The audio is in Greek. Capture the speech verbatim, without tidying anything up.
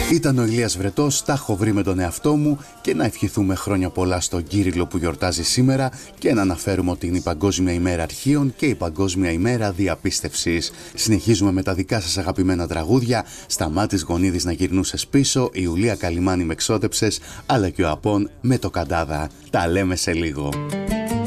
Ήταν ο Ηλίας Βρετός, τα έχω βρει με τον εαυτό μου και να ευχηθούμε χρόνια πολλά στον Κύριλλο που γιορτάζει σήμερα και να αναφέρουμε ότι είναι η Παγκόσμια ημέρα αρχείων και η Παγκόσμια ημέρα διαπίστευσης. Συνεχίζουμε με τα δικά σας αγαπημένα τραγούδια, Σταμάτης Γονίδης να γυρνούσες πίσω, η Ιουλία Καλυμάνη με ξόδεψες, αλλά και ο Απών με το Καντάδα. Τα λέμε σε λίγο.